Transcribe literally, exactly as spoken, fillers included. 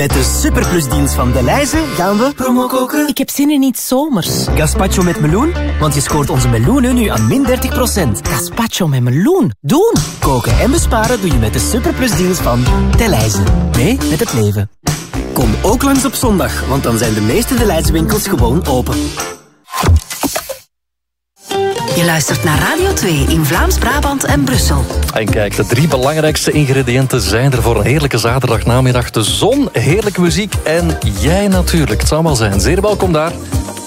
Met de superplusdienst van Delhaize gaan we promo koken. Ik heb zin in iets zomers. Gazpacho met meloen, want je scoort onze meloenen nu aan min dertig procent. Gazpacho met meloen. Doen! Koken en besparen doe je met de superplusdeals van Delhaize. Mee met het leven. Kom ook langs op zondag, want dan zijn de meeste Delhaize winkels gewoon open. Je luistert naar Radio twee in Vlaams-Brabant en Brussel. En kijk, de drie belangrijkste ingrediënten zijn er voor een heerlijke zaterdagnamiddag. De zon, heerlijke muziek en jij natuurlijk. Het zal wel zijn. Zeer welkom daar.